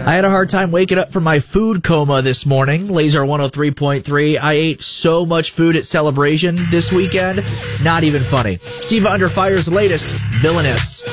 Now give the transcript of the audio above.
I had a hard time waking up from my food coma this morning. Laser 103.3. I ate so much food at Celebration this weekend. Not even funny. Tiva Under Fire's latest, Villainous.